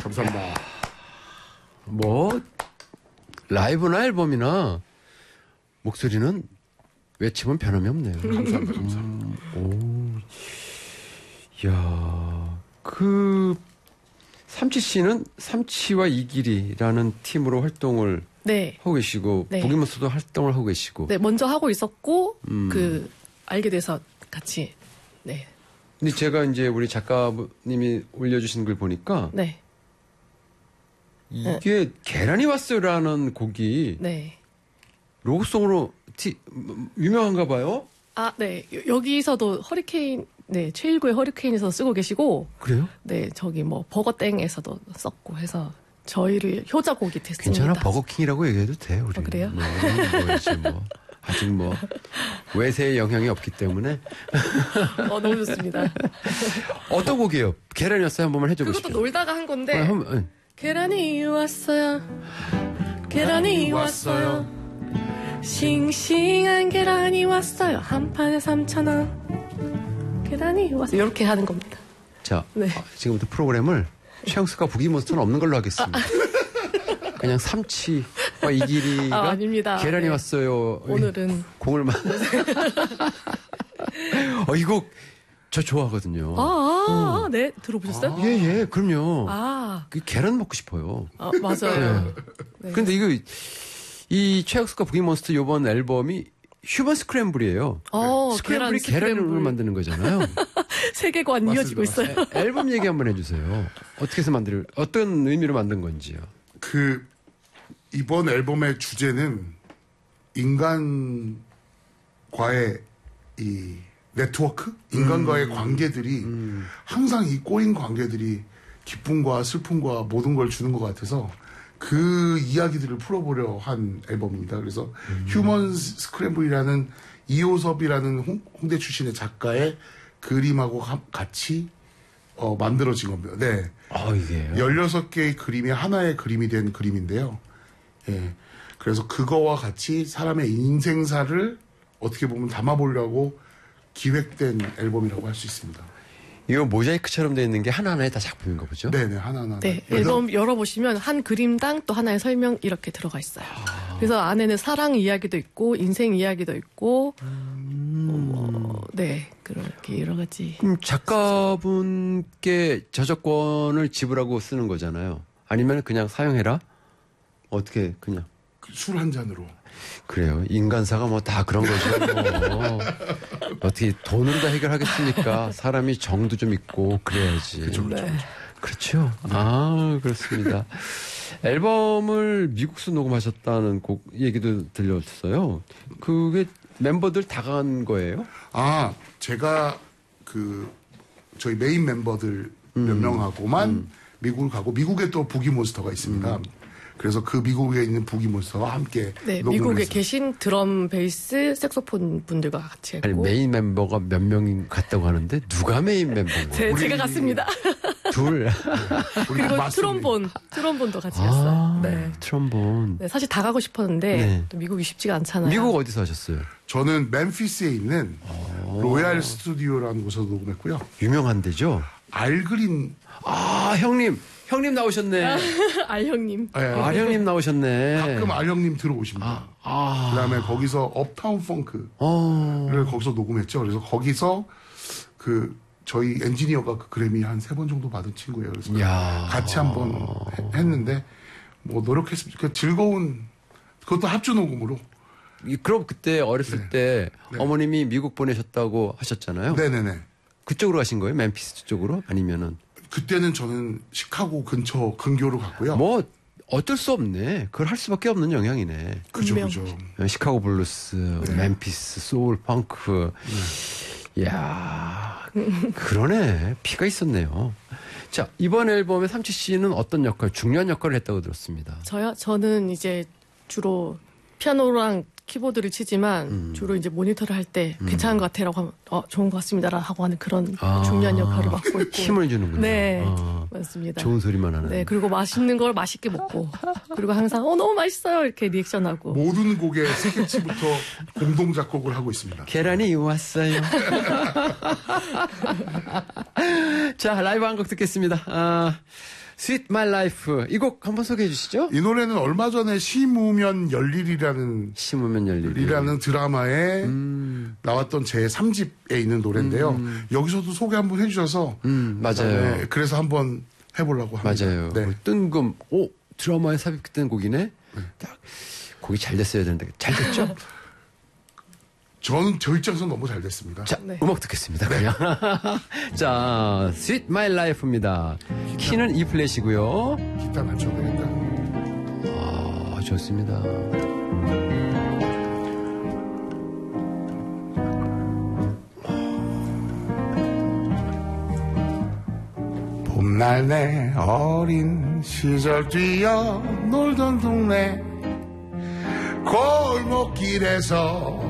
감사합니다. 뭐 라이브나 앨범이나 목소리는 외침은 변함이 없네요. 감사합니다. 이야, 삼치 씨는 삼치와 이길이라는 팀으로 활동을 네. 하고 계시고, 네. 보기모스도 활동을 하고 계시고. 네, 먼저 하고 있었고, 알게 돼서 같이, 네. 근데 제가 이제 우리 작가님이 올려주신 글 보니까, 네. 이게 계란이 왔어요라는 곡이, 네. 로고송으로 유명한가 봐요? 아, 네. 여기서도 허리케인, 네, 최일구의 허리케인에서 쓰고 계시고, 그래요? 네, 저기 뭐, 버거땡에서도 썼고 해서, 저희를 효자곡이 됐습니다. 괜찮아, 버거킹이라고 얘기해도 돼, 우리. 그래요? 뭐지, 뭐. 아직 뭐, 외세의 영향이 없기 때문에. 너무 좋습니다. 어떤 곡이에요? 계란이었어요? 한 번만 해줘보시죠. 그것도 놀다가 한 건데, 네. 계란이 왔어요. 계란이 왔어요. 싱싱한 계란이 왔어요. 한 판에 3,000원. 계란이 왔어요. 이렇게 하는 겁니다. 자, 네. 지금부터 프로그램을 최영수가 부기몬스터는 없는 걸로 하겠습니다. 그냥 삼치와 이길이가 아닙니다. 계란이 네. 왔어요. 오늘은 공을만. 이 곡 저 좋아하거든요. 네. 들어보셨어요? 예, 그럼요. 그 계란 먹고 싶어요. 맞아요. 네. 근데 이 최혁수가 부기몬스터 이번 앨범이 휴먼 스크램블이에요. 스크램블이 계란으로 만드는 거잖아요. 세계관 이어지고 있어요. 앨범 얘기 한번 해주세요. 어떻게 해서 어떤 의미로 만든 건지요. 이번 앨범의 주제는 인간과의 이 네트워크? 인간과의 관계들이 항상 이 꼬인 관계들이 기쁨과 슬픔과 모든 걸 주는 것 같아서 그 이야기들을 풀어보려 한 앨범입니다. 그래서 휴먼 스크램블이라는 이호섭이라는 홍대 출신의 작가의 그림하고 같이 만들어진 겁니다. 네. 이게요? 16개의 그림이 하나의 그림이 된 그림인데요. 예. 그래서 그거와 같이 사람의 인생사를 어떻게 보면 담아보려고 기획된 앨범이라고 할 수 있습니다. 이거 모자이크처럼 되어 있는 게 하나하나의 다 작품인가 보죠? 네네, 하나하나. 네, 앨범 열어보시면 한 그림당 또 하나의 설명 이렇게 들어가 있어요. 그래서 안에는 사랑 이야기도 있고, 인생 이야기도 있고, 네, 그렇게 여러 가지. 작가분께 저작권을 지불하고 쓰는 거잖아요. 아니면 그냥 사용해라? 어떻게, 그냥. 술 한 잔으로. 그래요. 인간사가 뭐 다 그런 거죠. 뭐. 어떻게 돈으로 다 해결하겠습니까? 사람이 정도 좀 있고 그래야지. 그렇죠. 네. 그렇죠. 그렇습니다. 앨범을 미국에서 녹음하셨다는 곡 얘기도 들렸어요. 그게 멤버들 다 간 거예요? 제가 저희 메인 멤버들 몇 명하고만 미국을 가고 미국에 또 부기몬스터가 있습니다. 그래서 그 미국에 있는 부기몬스터와 함께 네, 미국에 계신 드럼, 베이스, 색소폰 분들과 같이 했고. 아니, 메인 멤버가 몇 명이 갔다고 하는데 누가 메인 멤버인가요? 제가 갔습니다. 둘. 그리고 트롬본도 같이 했어요. 네. 트롬본. 네, 사실 다 가고 싶었는데 네. 또 미국이 쉽지가 않잖아요. 미국 어디서 하셨어요? 저는 멤피스에 있는 로얄 스튜디오라는 곳에서 녹음했고요. 유명한 데죠? 알그린. 형님 나오셨네. 알형님. 형님 나오셨네. 가끔 알형님 들어오십니다. 그다음에 거기서 업타운 펑크를 거기서 녹음했죠. 그래서 거기서 저희 엔지니어가 그 그래미 한 3번 정도 받은 친구예요. 그래서 같이 한번 했는데 뭐 노력했습니다. 즐거운 그것도 합주 녹음으로. 그럼 그때 어렸을 때 어머님이 미국 보내셨다고 하셨잖아요. 네네네. 그쪽으로 가신 거예요? 멤피스 쪽으로? 아니면은? 그때는 저는 시카고 근처 근교로 갔고요. 뭐 어쩔 수 없네. 그걸 할 수밖에 없는 영향이네. 그죠. 시카고 블루스, 멤피스, 소울, 펑크. 이야, 그러네. 피가 있었네요. 자, 이번 앨범에 삼치 씨는 어떤 중요한 역할을 했다고 들었습니다. 저는 이제 주로 피아노랑 키보드를 치지만 주로 이제 모니터를 할 때 괜찮은 것 같아라고 하면 좋은 것 같습니다라고 하고 하는 그런 중요한 역할을 맡고 있고 힘을 주는군요. 네, 맞습니다. 좋은 소리만 하는. 네, 그리고 맛있는 걸 맛있게 먹고 그리고 항상 너무 맛있어요 이렇게 리액션하고 모든 곡의 스케치부터 공동 작곡을 하고 있습니다. 계란이 왔어요. 자, 라이브 한 곡 듣겠습니다. Sweet My Life. 이 곡 한번 소개해 주시죠. 이 노래는 얼마 전에 심으면 열일이라는 심으면 열일이라는 드라마에 나왔던 제 3집에 있는 노래인데요. 여기서도 소개 한번 해주셔서 맞아요. 네, 그래서 한번 해보려고 합니다. 맞아요. 네. 뜬금 드라마에 삽입된 곡이네. 딱 곡이 잘 됐어야 되는데 잘 됐죠? 저는 저 입장에서 너무 잘 됐습니다. 자, 네. 음악 듣겠습니다. 그냥. 자, Sweet My Life입니다. 키는 E 플랫이고요. 기타 안 쳐도 되겠다. 아, 좋습니다. 봄날 내 어린 시절 뛰어 놀던 동네 골목길에서